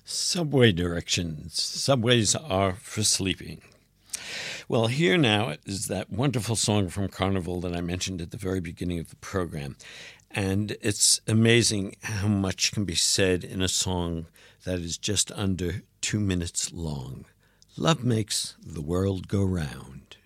Subway directions. Subways are for sleeping. Well, here now is that wonderful song from Carnival that I mentioned at the very beginning of the program. And it's amazing how much can be said in a song that is just under 2 minutes long. Love makes the world go round.